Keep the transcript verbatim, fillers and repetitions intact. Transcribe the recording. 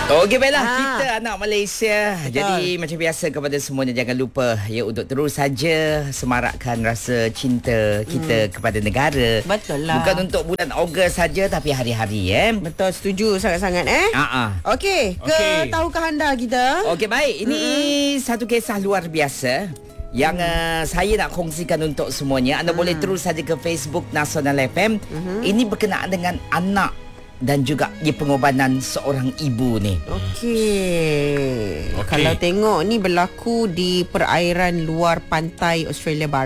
Okey, baiklah. Ha. Kita anak Malaysia. Betul. Jadi macam biasa kepada semuanya, jangan lupa ya untuk terus saja semarakkan rasa cinta kita hmm. kepada negara. Betul lah. Bukan untuk bulan Ogos saja, tapi hari-hari eh. Betul, setuju sangat-sangat eh. Ha-ha. Okey, ke Okey. tahukah anda kita? Okey, baik. Ini mm-hmm. satu kisah luar biasa yang hmm. uh, saya nak kongsikan untuk semuanya. Anda hmm. boleh terus saja ke Facebook Nasional F M. Hmm. Ini berkenaan dengan anak dan juga ia pengorbanan seorang ibu ni. Okey. Okey. Kalau tengok ni berlaku di perairan luar pantai Australia Barat.